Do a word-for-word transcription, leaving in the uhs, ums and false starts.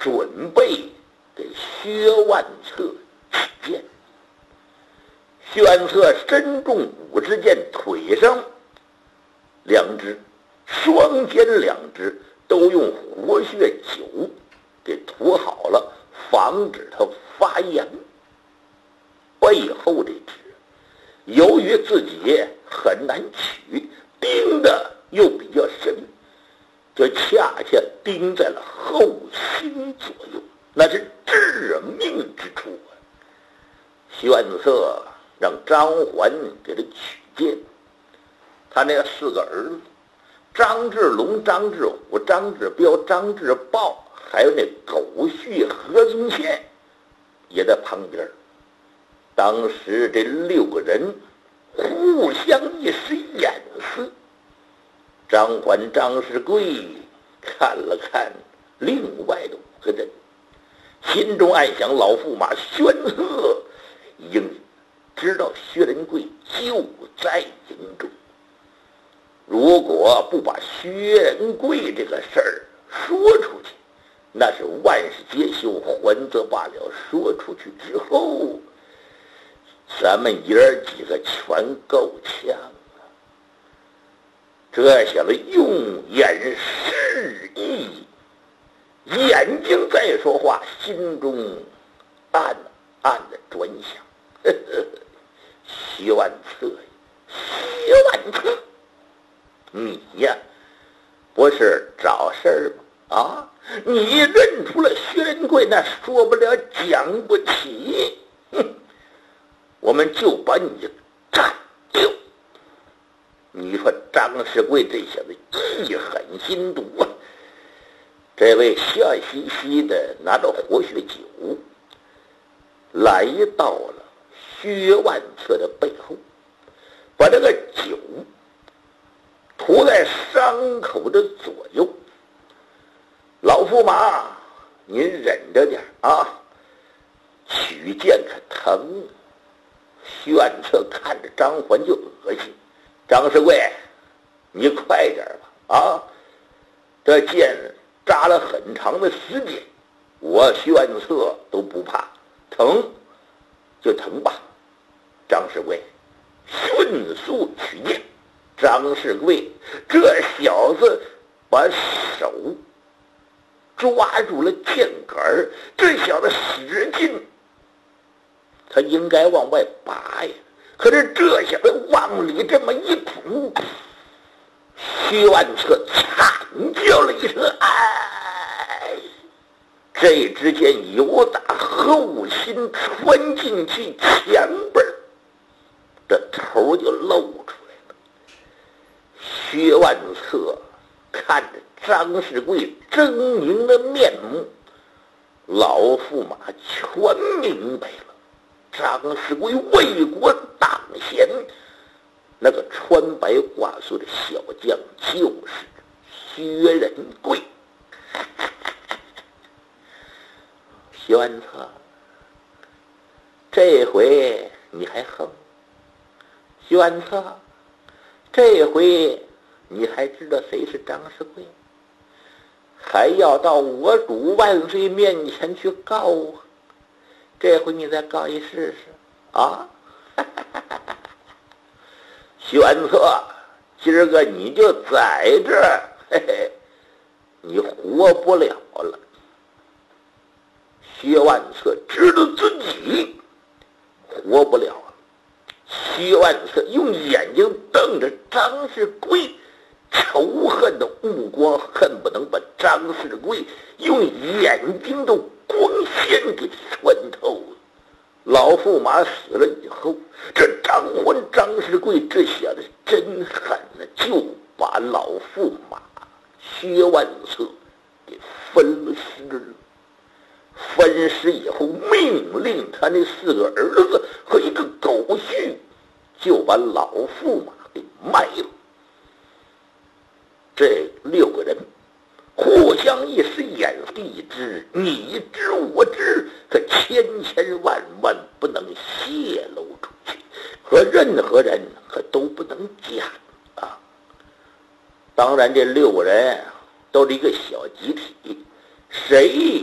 准备给薛万策起剑。薛万策身中五支箭，腿上两支，双肩两支都用活血酒给涂好了，防止它发炎。背后这支由于自己很难取，钉的又比较深，就恰恰钉在了后心左右，那是致命之处啊！徐万策让张环给他取剑，他那四个儿子张志龙、张志虎、张志彪、张志豹，还有那狗婿何宗宪也在旁边。当时这六个人互相一使眼色，张环、张世贵看了看另外的五个人，心中暗想：老驸马宣赫应知道薛仁贵就在营中，如果不把薛仁贵这个事儿说出去，那是万事皆休，还则罢了。说出去之后，咱们爷儿几个全够呛啊！这小子用眼示意，眼睛在说话，心中暗暗的转想：呵呵，薛万策呀，薛万策，你呀，不是找事儿吗？啊，你认出了薛仁贵，那说不了讲不起，哼！我们就把你干掉。你说张世贵这小子一狠心毒啊！这位笑嘻嘻的拿着活血酒，来到了薛万策的背后，把这个酒涂在伤口的左右。老驸马，您忍着点啊，取剑可疼。薛万策看着张环就恶心，张世贵，你快点吧啊！这剑扎了很长的时间，我薛万策都不怕，疼就疼吧。张世贵迅速取剑，张世贵这小子把手抓住了剑杆，这小子使劲，他应该往外拔呀，可是这小子往里这么一捅，薛万策惨叫了一声：“哎！”这支箭由打后心穿进去前边，这头就露出来了。薛万策看着张世贵狰狞的面目，老驸马全明白了。张世贵为国挡贤，那个穿白挂素的小将就是薛仁贵。薛万策，这回你还横？薛万策，这回你还知道谁是张世贵？还要到我主万岁面前去告我？这回你再告一试试啊！薛万策，今儿个你就在这儿，嘿嘿，你活不了了。薛万策知道自己活不了了，薛万策用眼睛瞪着张世贵，仇恨的目光恨不能把张世贵用眼睛的光线给穿透了。老驸马死了以后，这张环、张世贵这小子真狠了，就把老驸马薛万策给分尸了。分尸以后，命令他那四个儿子和一个狗婿就把老驸马给卖了。这六个人互相一使眼色，一知你知我知，可千千万万不能泄露出去，和任何人可都不能讲啊。当然这六个人都是一个小集体，谁